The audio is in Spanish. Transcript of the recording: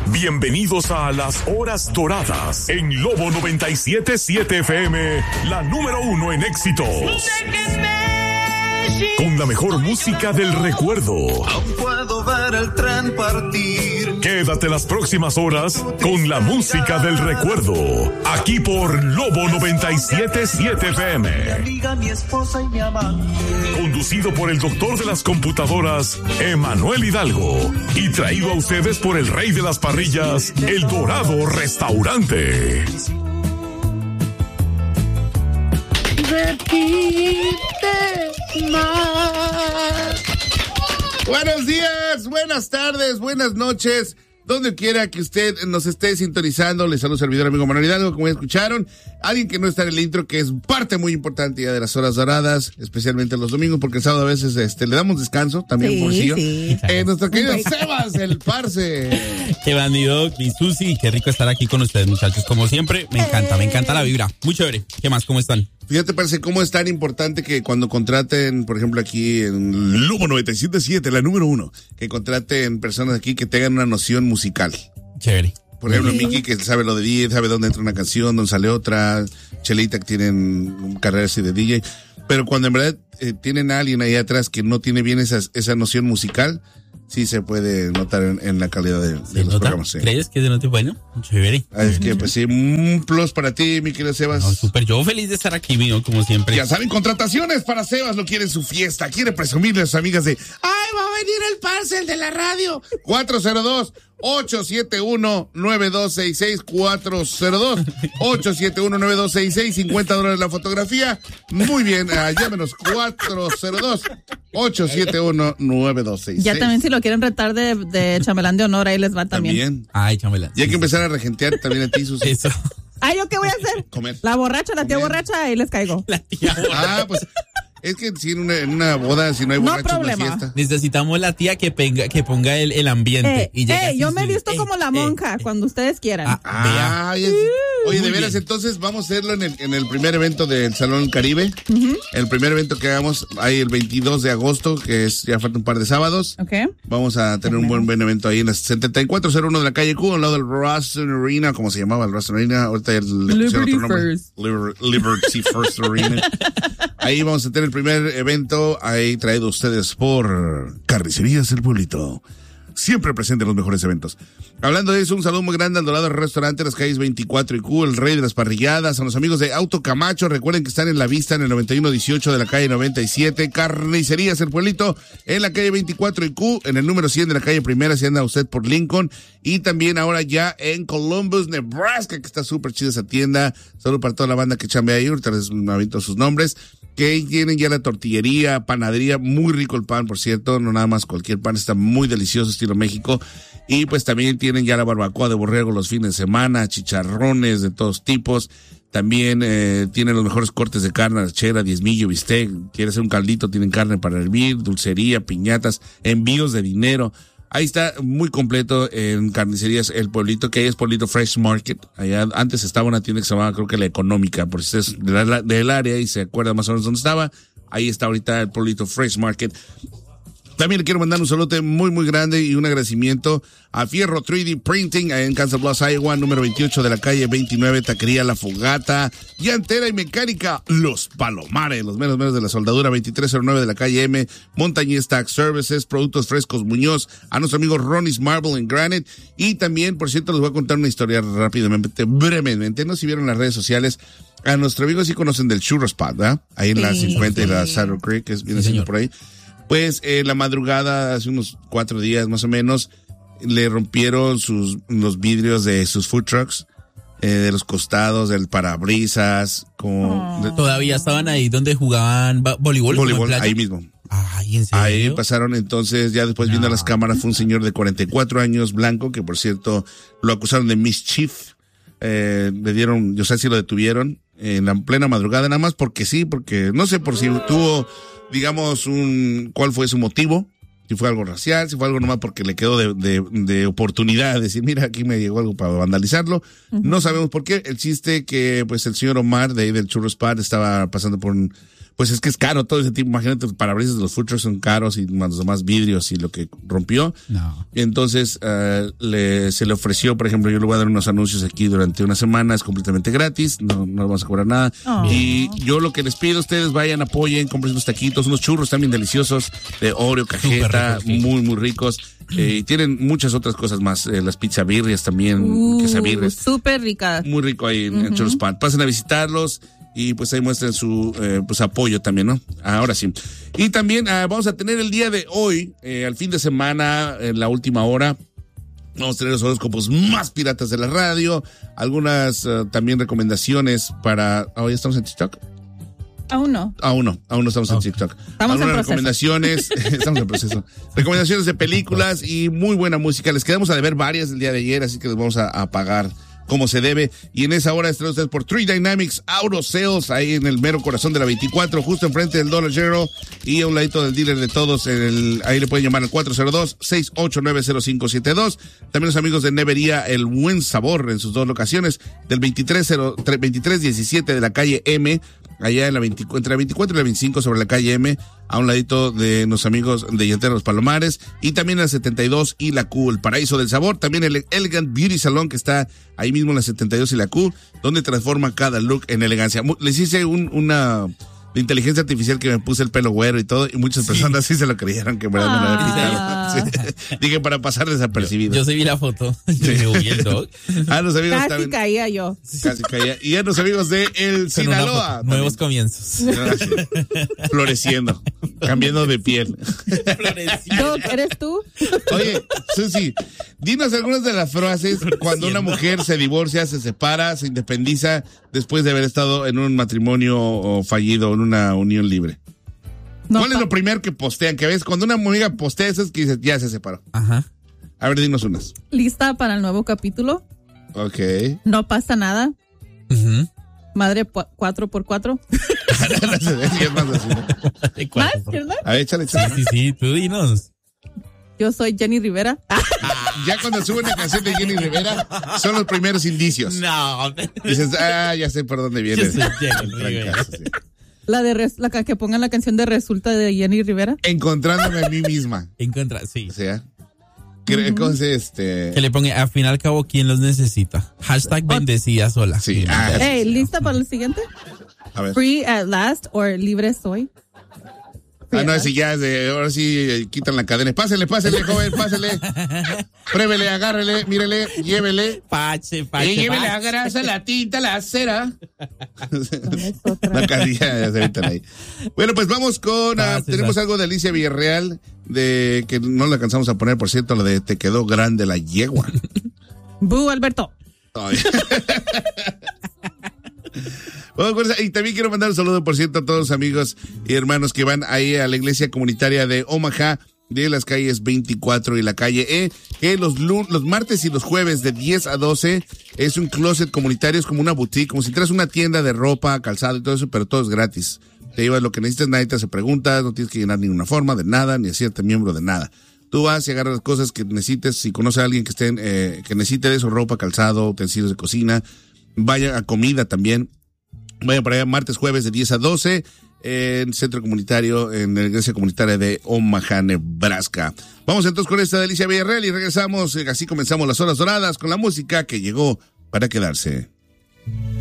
Bienvenidos a las Horas Doradas en Lobo 97.7 FM, la número 1 en éxitos. Con la mejor música del recuerdo. Aún puedo ver el tren partir. Quédate las próximas horas con la música del recuerdo. Aquí por Lobo 97.7 FM. Mi amiga, mi esposa y mi amante. Conducido por el doctor de las computadoras, Emanuel Hidalgo. Y traído a ustedes por el rey de las parrillas, El Dorado Restaurante. Buenos días, buenas tardes, buenas noches, donde quiera que usted nos esté sintonizando. Les saluda su servidor amigo Manuel Hidalgo, como ya escucharon. Alguien que no está en el intro, que es parte muy importante ya de las Horas Doradas, especialmente los domingos, porque el sábado a veces le damos descanso, también pobrecillo. Sí. Nuestro querido Sebas, el parce. Qué bandido, mi Susi, qué rico estar aquí con ustedes, muchachos. Como siempre, me encanta la vibra. Muy chévere. ¿Qué más? ¿Cómo están? Fíjate, parce, cómo es tan importante que cuando contraten, por ejemplo, aquí en Lobo 97.7, la número 1, que contraten personas aquí que tengan una noción musical. Chévere. Por ejemplo, Miki, que sabe lo de DJ, sabe dónde entra una canción, dónde sale otra. Chelita, que tienen carreras así de DJ. Pero cuando en verdad tienen a alguien ahí atrás que no tiene bien esa noción musical, sí se puede notar en la calidad de los programas. Sí. ¿Crees que se note bueno? Chévere. Es que, pues sí, un plus para ti, mi querido Sebas. No, súper, yo feliz de estar aquí, mío, como siempre. Ya saben, contrataciones para Sebas, lo quiere en su fiesta, quiere presumirle a sus amigas de, ¡ay, va a venir el parcel de la radio! 402-871-9266, 402-871-9266, $50 la fotografía. Muy bien, llámenos, 402-871-9266. Ya también si lo quieren retar de chambelán de honor, ahí les va también. Ay, chambelán. Y hay que empezar a regentear también a ti, Susi. Eso. Ay, ¿yo qué voy a hacer? Comer. La borracha, la tía Comer. borracha, ahí les caigo. La tía. Pues es que si en una boda, si no hay No borrachos, no hay problema. fiesta. Necesitamos la tía que ponga el ambiente. Y llega así, yo me he Susi. visto como la monja, cuando ustedes quieran. Vea. Oye, de Muy veras, bien. entonces vamos a hacerlo en el primer evento del Salón Caribe. El primer evento que hagamos ahí el 22 de agosto, que es ya falta un par de sábados. ¿Ok? Vamos a tener un buen evento ahí en la 7401 de la calle Q, al lado del Ruston Arena, como se llamaba el Ruston Arena. Ahorita ya le pusieron Liberty otro nombre. First. Liberty First Arena. Ahí vamos a tener el primer evento, ahí traído a ustedes por Carnicerías El Pueblito. Siempre presente en los mejores eventos. Hablando de eso, un saludo muy grande al Dorado Restaurante, las calles 24 y Q, el rey de las parrilladas, a los amigos de Auto Camacho. Recuerden que están en la vista en el 9118 de la calle 97. Carnicerías El Pueblito, en la calle 24 y Q, en el número 100 de la calle Primera, si anda usted por Lincoln. Y también ahora ya en Columbus, Nebraska, que está súper chida esa tienda. Saludo para toda la banda que chambea ahí, ahorita les aviento sus nombres. Que tienen ya la tortillería, panadería, muy rico el pan, por cierto, no nada más cualquier pan, está muy delicioso, estilo México. Y pues también tienen ya la barbacoa de borrego los fines de semana, chicharrones de todos tipos. También tienen los mejores cortes de carne, arrachera, diezmillo, bistec. Quiere hacer un caldito, tienen carne para hervir, dulcería, piñatas, envíos de dinero. Ahí está muy completo en Carnicerías El Pueblito, que ahí es Pueblito Fresh Market. Allá antes estaba una tienda que se llamaba, creo que La Económica, por si usted es del área y se acuerda más o menos dónde estaba. Ahí está ahorita el Pueblito Fresh Market. También le quiero mandar un saludo muy, muy grande y un agradecimiento a Fierro 3D Printing, ahí en Kansas Bluffs, Iowa, número 28 de la calle 29, Taquería La Fogata, llantera y mecánica Los Palomares, los menos de la soldadura, 2309 de la calle M, Montañez Tax Services, Productos Frescos Muñoz, a nuestro amigo Ronnie's Marble and Granite. Y también, por cierto, les voy a contar una historia rápidamente, brevemente, no si vieron las redes sociales. A nuestro amigo sí conocen del Churro Spot, ¿verdad? Ahí en la 50 y la Saddle Creek, que viene siendo por ahí. Pues la madrugada, hace unos 4 días más o menos, le rompieron los vidrios de sus food trucks, de los costados, del parabrisas. Todavía estaban ahí donde jugaban voleibol. Voleibol, ahí mismo. Ay, ¿en serio? Ahí pasaron entonces, ya después viendo las cámaras, fue un señor de 44 años, blanco, que por cierto lo acusaron de mischief. Le dieron, yo sé si lo detuvieron en la plena madrugada, nada más porque sí, porque no sé por si tuvo, digamos, cuál fue su motivo, si fue algo racial, si fue algo nomás porque le quedó de oportunidad de decir, mira, aquí me llegó algo para vandalizarlo. No sabemos por qué. El chiste que, pues, el señor Omar de ahí del Churro Spot estaba pasando por pues es que es caro todo ese tipo. Imagínate, los parabrisas de los food trucks son caros y los demás vidrios y lo que rompió. No. Entonces, se le ofreció, por ejemplo, yo le voy a dar unos anuncios aquí durante una semana, es completamente gratis, no vamos a cobrar nada. Oh. Y yo lo que les pido a ustedes, vayan, apoyen, compren unos taquitos, unos churros también deliciosos, de Oreo, cajeta, Súper rico, sí. muy ricos. Y tienen muchas otras cosas más, las pizzabirrias también, quesabirrias. Súper rica. Muy rico ahí en Churrospan. Pasen a visitarlos y pues ahí muestren su pues apoyo también, ¿no? Ahora sí. Y también vamos a tener el día de hoy, al fin de semana, en la última hora, vamos a tener los horóscopos más piratas de la radio, algunas también recomendaciones para... ¿Hoy estamos en TikTok? Aún no. Aún no estamos en TikTok. Estamos en proceso. Recomendaciones, estamos en proceso. Recomendaciones de películas y muy buena música. Les quedamos a deber varias el día de ayer, así que les vamos a pagar como se debe. Y en esa hora están ustedes por 3 Dynamics Auto Sales, ahí en el mero corazón de la 24, justo enfrente del Dollar General y a un ladito del dealer de todos. Ahí le pueden llamar al 402-689-0572. También los amigos de Nevería El Buen Sabor en sus dos locaciones, del 2317 de la calle M, allá en entre la 24 y la 25 sobre la calle M, a un ladito de los amigos de Llanteros Palomares, y también en la 72 y la Q, el Paraíso del Sabor, también el Elegant Beauty Salon que está ahí mismo en la 72 y la Q, donde transforma cada look en elegancia. Les hice una de inteligencia artificial que me puse el pelo güero y todo, y muchas personas sí se lo creyeron que en verdad me lo había pintado. Sí. Dije para pasar desapercibido. Yo sí vi la foto. Yo me vi el dog. Los amigos Casi también. caía yo. Casi caía. Y a los amigos de El Sinaloa. Nuevos comienzos. Floreciendo, cambiando de piel. Doc, ¿eres tú? Oye, Susi, dinos algunas de las frases cuando una mujer se divorcia, se separa, se independiza después de haber estado en un matrimonio fallido, en una unión libre. No, ¿Cuál es lo primero que postean? Que ves, cuando una amiga postea esas que dice, ya se separó. Ajá. A ver, dinos unas. ¿Lista para el nuevo capítulo? Ok. No pasa nada. Uh-huh. Madre 4x4. Es más así, ¿no? ¿Más? ¿Verdad? A ver, échale. Sí, tú dinos. Yo soy Jenny Rivera. Ya cuando sube una canción de Jenny Rivera, son los primeros indicios. No. Dices, ya sé por dónde viene. Yo soy Jenny Rivera. Trancazo, sí. La que pongan la canción de Resulta de Jenny Rivera. Encontrándome a mí misma. Sí. O sea, entonces, Que le ponga, al fin y al cabo, ¿quién los necesita? Hashtag bendecida sola. Sí. Hey, ¿lista para el siguiente? A ver. Free at last o libre soy. No, ese ya es de, ahora sí quitan la cadena. Pásele, joven, pásele. Pruébele, agárrele, mírele, llévele. Pache. Llévele la grasa, la tinta, la cera. La cadilla ya se metan ahí. Bueno, pues vamos con, tenemos algo de Alicia Villarreal, de que no la alcanzamos a poner, por cierto, la de Te quedó grande la yegua. Bu, Alberto. Ay. Y también quiero mandar un saludo, por cierto, a todos los amigos y hermanos que van ahí a la iglesia comunitaria de Omaha, de las calles 24 y la calle E, que los martes y los jueves de 10 a 12 es un closet comunitario, es como una boutique, como si traes una tienda de ropa, calzado y todo eso, pero todo es gratis. Te llevas lo que necesitas, nadie te hace preguntas, no tienes que llenar ninguna forma de nada, ni hacerte miembro de nada. Tú vas y agarras las cosas que necesites. Si conoces a alguien que que necesite de eso, ropa, calzado, utensilios de cocina, vaya a comida también. Vayan para allá martes, jueves de 10 a 12 en Centro Comunitario, en la Iglesia Comunitaria de Omaha, Nebraska. Vamos entonces con esta de Alicia Villarreal y regresamos. Así comenzamos las horas doradas con la música que llegó para quedarse.